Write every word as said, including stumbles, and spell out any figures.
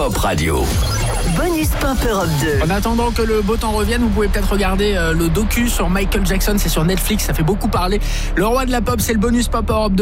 Pop Radio. Bonus Pop Europe deux. En attendant que le beau temps revienne, vous pouvez peut-être regarder euh, le docu sur Michael Jackson, c'est sur Netflix, ça fait beaucoup parler. Le roi de la pop, c'est le Bonus Pop Europe deux.